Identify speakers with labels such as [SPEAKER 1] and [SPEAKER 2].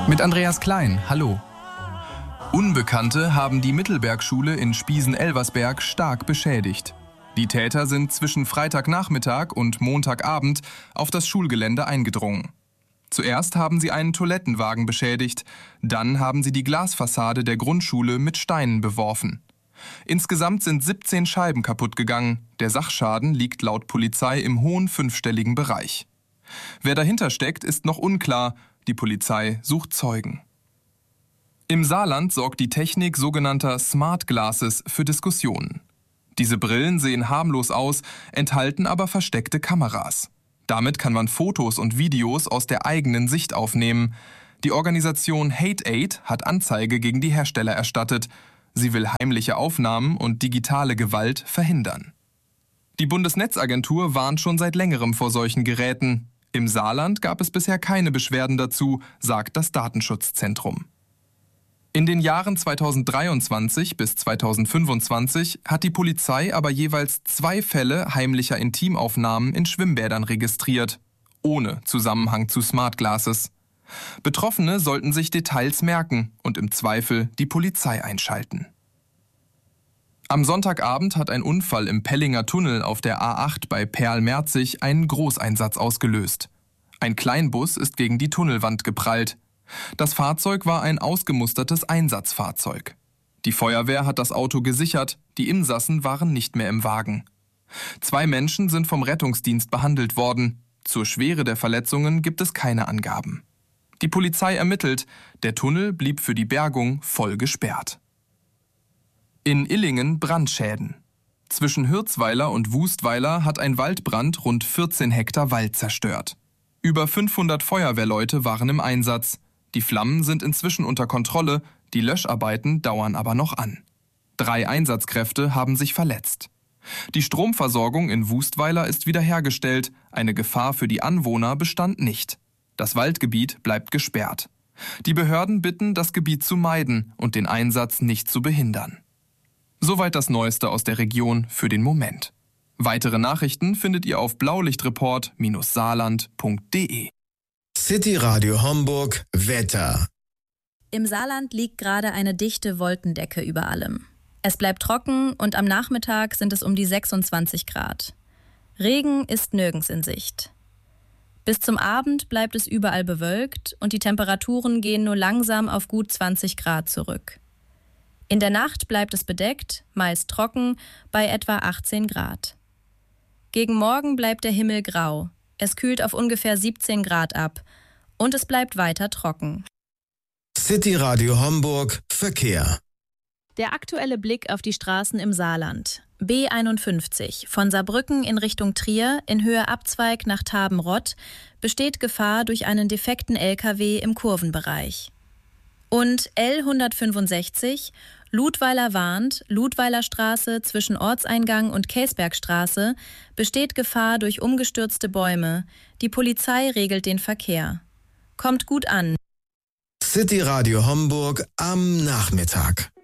[SPEAKER 1] Mit Andreas Klein, hallo. Unbekannte haben die Mittelbergschule in Spiesen-Elversberg stark beschädigt. Die Täter sind zwischen Freitagnachmittag und Montagabend auf das Schulgelände eingedrungen. Zuerst haben sie einen Toilettenwagen beschädigt, dann haben sie die Glasfassade der Grundschule mit Steinen beworfen. Insgesamt sind 17 Scheiben kaputt gegangen. Der Sachschaden liegt laut Polizei im hohen fünfstelligen Bereich. Wer dahinter steckt, ist noch unklar. Die Polizei sucht Zeugen. Im Saarland sorgt die Technik sogenannter Smart Glasses für Diskussionen. Diese Brillen sehen harmlos aus, enthalten aber versteckte Kameras. Damit kann man Fotos und Videos aus der eigenen Sicht aufnehmen. Die Organisation Hate Aid hat Anzeige gegen die Hersteller erstattet. Sie will heimliche Aufnahmen und digitale Gewalt verhindern. Die Bundesnetzagentur warnt schon seit längerem vor solchen Geräten. Im Saarland gab es bisher keine Beschwerden dazu, sagt das Datenschutzzentrum. In den Jahren 2023 bis 2025 hat die Polizei aber jeweils 2 Fälle heimlicher Intimaufnahmen in Schwimmbädern registriert, ohne Zusammenhang zu Smart Glasses. Betroffene sollten sich Details merken und im Zweifel die Polizei einschalten. Am Sonntagabend hat ein Unfall im Pellinger Tunnel auf der A8 bei Perl-Merzig einen Großeinsatz ausgelöst. Ein Kleinbus ist gegen die Tunnelwand geprallt. Das Fahrzeug war ein ausgemustertes Einsatzfahrzeug. Die Feuerwehr hat das Auto gesichert, die Insassen waren nicht mehr im Wagen. 2 Menschen sind vom Rettungsdienst behandelt worden. Zur Schwere der Verletzungen gibt es keine Angaben. Die Polizei ermittelt, der Tunnel blieb für die Bergung voll gesperrt. In Illingen Brandschäden. Zwischen Hürzweiler und Wustweiler hat ein Waldbrand rund 14 Hektar Wald zerstört. Über 500 Feuerwehrleute waren im Einsatz. Die Flammen sind inzwischen unter Kontrolle, die Löscharbeiten dauern aber noch an. 3 Einsatzkräfte haben sich verletzt. Die Stromversorgung in Wustweiler ist wiederhergestellt, eine Gefahr für die Anwohner bestand nicht. Das Waldgebiet bleibt gesperrt. Die Behörden bitten, das Gebiet zu meiden und den Einsatz nicht zu behindern. Soweit das Neueste aus der Region für den Moment. Weitere Nachrichten findet ihr auf blaulichtreport-saarland.de.
[SPEAKER 2] City Radio Homburg Wetter.
[SPEAKER 3] Im Saarland liegt gerade eine dichte Wolkendecke über allem. Es bleibt trocken und am Nachmittag sind es um die 26 Grad. Regen ist nirgends in Sicht. Bis zum Abend bleibt es überall bewölkt und die Temperaturen gehen nur langsam auf gut 20 Grad zurück. In der Nacht bleibt es bedeckt, meist trocken, bei etwa 18 Grad. Gegen Morgen bleibt der Himmel grau. Es kühlt auf ungefähr 17 Grad ab und es bleibt weiter trocken.
[SPEAKER 2] City Radio Homburg Verkehr.
[SPEAKER 3] Der aktuelle Blick auf die Straßen im Saarland. B51 von Saarbrücken in Richtung Trier in Höhe Abzweig nach Tabenrott besteht Gefahr durch einen defekten LKW im Kurvenbereich. Und L165 Ludweiler warnt, Ludweiler Straße zwischen Ortseingang und Käsbergstraße besteht Gefahr durch umgestürzte Bäume. Die Polizei regelt den Verkehr. Kommt gut an.
[SPEAKER 2] City Radio Homburg am Nachmittag.